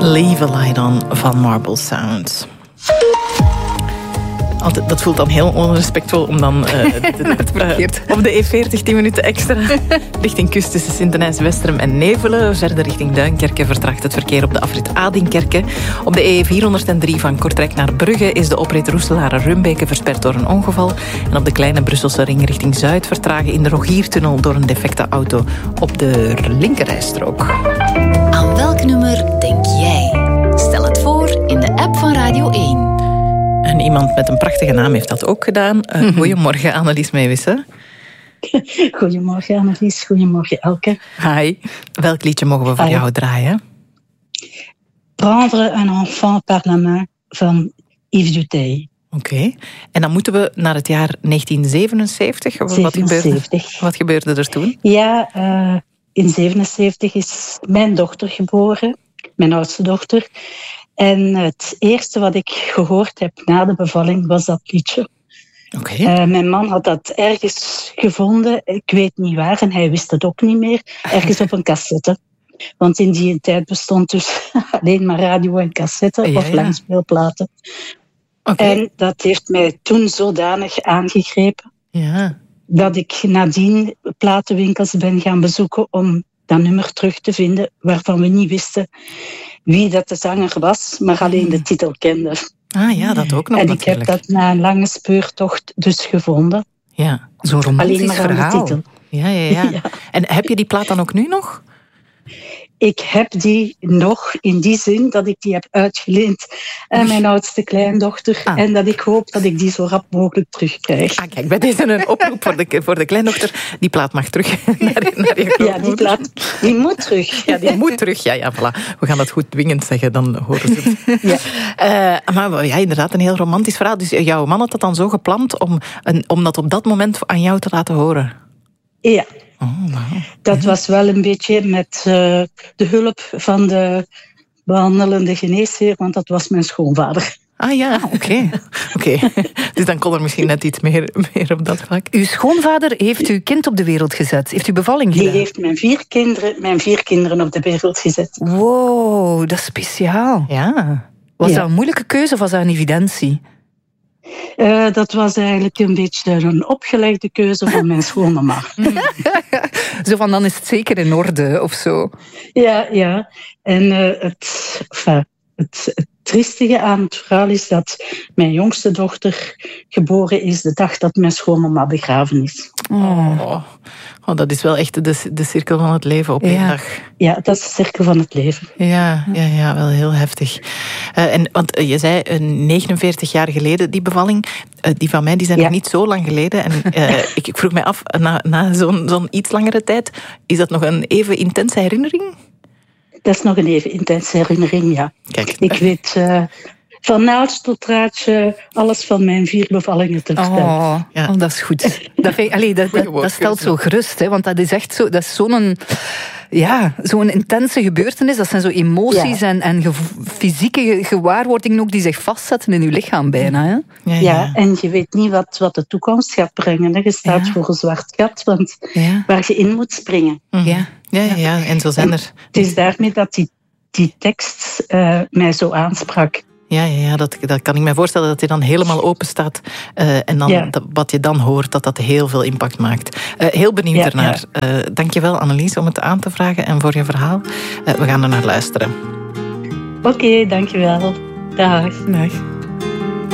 Leave a Light On van Marble Sound. Altijd, dat voelt dan heel onrespectvol om dan op de E40 10 minuten extra richting kust tussen Sint-Denijs-Westerem en Nevelen. Verder richting Duinkerke vertraagt het verkeer op de afrit Adinkerke. Op de E403 van Kortrijk naar Brugge is de oprit Roeselare-Rumbeke versperd door een ongeval. En op de kleine Brusselse ring richting Zuid vertragen in de Rogiertunnel door een defecte auto op de linkerrijstrook. Aan welk nummer denk jij? Stel het voor in de app van Radio 1. En iemand met een prachtige naam heeft dat ook gedaan. Goedemorgen, Annelies Meewissen. Goedemorgen, Annelies. Goedemorgen, Elke. Hi. Welk liedje mogen we voor jou draaien? Prendre un enfant par la main van Yves Duteil. Oké. En dan moeten we naar het jaar 1977. Wat gebeurde er toen? Ja, in 1977 is mijn dochter geboren. Mijn oudste dochter. En het eerste wat ik gehoord heb na de bevalling was dat liedje. Okay. Mijn man had dat ergens gevonden, ik weet niet waar, en hij wist het ook niet meer, ergens op een cassette. Want in die tijd bestond dus alleen maar radio en cassette of langspeelplaten. Okay. En dat heeft mij toen zodanig aangegrepen dat ik nadien platenwinkels ben gaan bezoeken om dat nummer terug te vinden, waarvan we niet wisten wie dat de zanger was, maar alleen de titel kende. Ah ja, dat ook nog en natuurlijk. Ik heb dat na een lange speurtocht dus gevonden. Ja, zo'n romantisch alleen maar verhaal. aan de titel. Ja. En heb je die plaat dan ook nu nog? Ik heb die nog in die zin dat ik die heb uitgeleend aan mijn oudste kleindochter. En dat ik hoop dat ik die zo rap mogelijk terugkrijg. Ah, kijk, bij deze een oproep voor de kleindochter. Die plaat mag terug naar je grootmoeder. Ja, die plaat die moet terug. Ja, die moet terug. Ja, voilà. We gaan dat goed dwingend zeggen, dan horen ze het. Maar ja, inderdaad, een heel romantisch verhaal. Dus jouw man had dat dan zo gepland om dat op dat moment aan jou te laten horen? Ja. Oh, wow. Dat was wel een beetje met de hulp van de behandelende geneesheer, want dat was mijn schoonvader. Ah ja, oké. Dus dan kon er misschien net iets meer op dat vlak. Uw schoonvader heeft uw kind op de wereld gezet. Heeft uw bevalling gedaan? Die heeft mijn vier kinderen op de wereld gezet. Wow, dat is speciaal. Ja. Was dat een moeilijke keuze of was dat een evidentie? Dat was eigenlijk een beetje een opgelegde keuze van mijn schoonmama. Zo van, dan is het zeker in orde, of zo. Ja. En het triestige aan het verhaal is dat mijn jongste dochter geboren is de dag dat mijn schoonmama begraven is. Oh, dat is wel echt de cirkel van het leven op één dag. Ja, dat is de cirkel van het leven. Ja, wel heel heftig. Want je zei 49 jaar geleden die bevalling. Die van mij die zijn nog niet zo lang geleden. En ik vroeg mij af, na zo'n iets langere tijd, is dat nog een even intense herinnering? Dat is nog een even intense herinnering, ja. Kijk. Ik weet van naaldje tot draadje alles van mijn 4 bevallingen te vertellen. Oh, dat is goed. Dat stelt zo gerust, hè, want dat is echt zo, dat is zo'n intense gebeurtenis. Dat zijn zo emoties en fysieke gewaarwordingen ook die zich vastzetten in je lichaam bijna. Hè? Ja, en je weet niet wat de toekomst gaat brengen. Hè. Je staat voor een zwart gat, waar je in moet springen. Ja, en zo zijn er. Het is daarmee dat die tekst mij zo aansprak. Ja, dat kan ik me voorstellen, dat hij dan helemaal open staat. En dan wat je dan hoort, dat heel veel impact maakt. Heel benieuwd ernaar. Dankjewel, Annelies, om het aan te vragen en voor je verhaal. We gaan er naar luisteren. Oké, dankjewel. Dag.